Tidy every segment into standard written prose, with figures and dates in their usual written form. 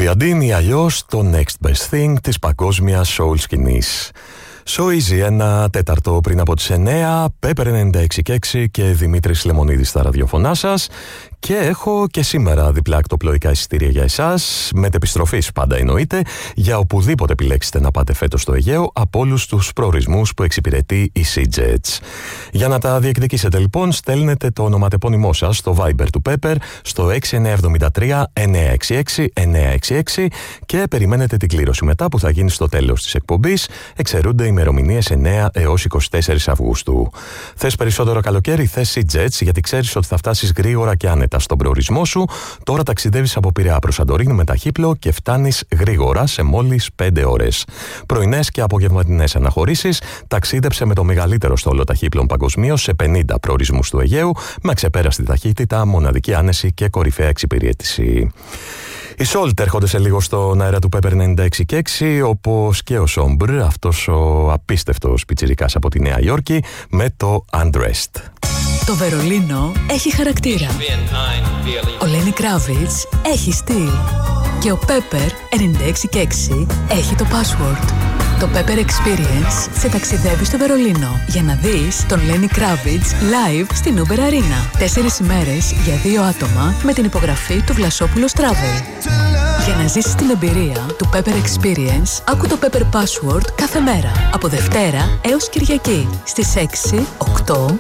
Dean ή αλλιώς το Next Best Thing της παγκόσμιας soul σκηνής. So Easy, ένα τέταρτο πριν από τις 9, Pepper 96,6 και Δημήτρης Λεμονίδης στα ραδιοφωνά σας. Και έχω και σήμερα διπλά ακτοπλοϊκά εισιτήρια για εσάς, μετεπιστροφής πάντα εννοείται, για οπουδήποτε επιλέξετε να πάτε φέτος στο Αιγαίο από όλους τους προορισμούς που εξυπηρετεί η SeaJets. Για να τα διεκδικήσετε λοιπόν, στέλνετε το ονοματεπώνυμό σας στο Viber του Pepper στο 6973 966 966 και περιμένετε την κλήρωση μετά που θα γίνει στο τέλος της εκπομπής. Εξαιρούνται ημερομηνίες 9 έως 24 Αυγούστου. Θες περισσότερο καλοκαίρι, θες SeaJets, γιατί ξέρεις ότι θα φτάσεις γρήγορα και άνετα στον προορισμό σου. Τώρα ταξιδεύεις από Πειραιά προς Σαντορίνη με ταχύπλο και φτάνεις γρήγορα σε μόλις 5 ώρες. Πρωινές και απογευματινές αναχωρήσεις, ταξίδεψε με το μεγαλύτερο στόλο ταχύπλων παγκοσμίως σε 50 προορισμούς του Αιγαίου, με αξεπέραστη ταχύτητα, μοναδική άνεση και κορυφαία εξυπηρέτηση. Οι Salt έρχονται σε λίγο στον αέρα του Pepper 96,6, όπως και ο Sombre, αυτός ο απίστευτος πιτσιρικάς από τη Νέα Υόρκη, με το Undressed. Το Βερολίνο έχει χαρακτήρα. Ο Lenny Kravitz έχει στυλ. Και ο Pepper 96,6 έχει το password. Το Pepper Experience σε ταξιδεύει στο Βερολίνο για να δεις τον Lenny Kravitz live στην Uber Arena. 4 ημέρες για 2 άτομα με την υπογραφή του Βλασόπουλος Travel. Για να ζήσεις την εμπειρία του Pepper Experience, άκου το Pepper Password κάθε μέρα, από Δευτέρα έως Κυριακή, στις 6, 8, 10, 12,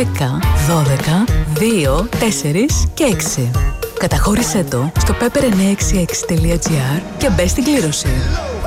2, 4 και 6. Καταχώρησέ το στο pepper966.gr και μπες στην κλήρωση.